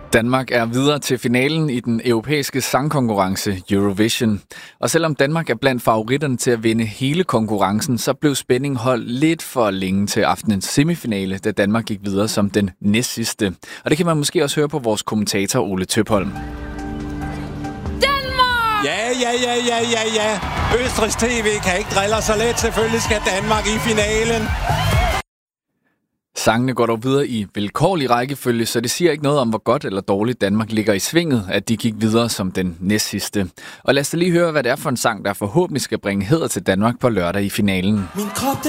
Danmark er videre til finalen i den europæiske sangkonkurrence Eurovision. Og selvom Danmark er blandt favoritterne til at vinde hele konkurrencen, så blev spændingen holdt lidt for længe til aftenens semifinale, da Danmark gik videre som den næstsidste. Og det kan man måske også høre på vores kommentator Ole Tøpholm. Ja. Østrigs TV kan ikke drille så let. Selvfølgelig skal Danmark i finalen. Sangene går dog videre i vilkårlig rækkefølge, så det siger ikke noget om, hvor godt eller dårligt Danmark ligger i svinget, at de gik videre som den næstsidste. Og lad os da lige høre, hvad det er for en sang, der forhåbentlig skal bringe hæder til Danmark på lørdag i finalen. Min krop,